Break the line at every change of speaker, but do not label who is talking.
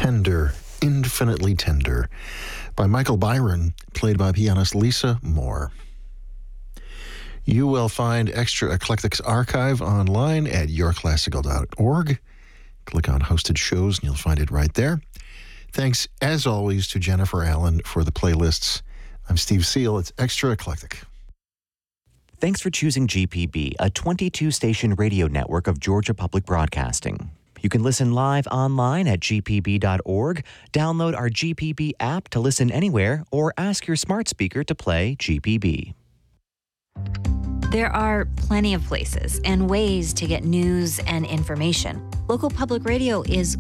Tender, Infinitely Tender, by Michael Byron, played by pianist Lisa Moore. You will find Extra Eclectic's archive online at yourclassical.org. Click on Hosted Shows and you'll find it right there. Thanks, as always, to Jennifer Allen for the playlists. I'm Steve Seal. It's Extra Eclectic.
Thanks for choosing GPB, a 22-station radio network of Georgia Public Broadcasting. You can listen live online at gpb.org, download our GPB app to listen anywhere, or ask your smart speaker to play GPB.
There are plenty of places and ways to get news and information. Local public radio is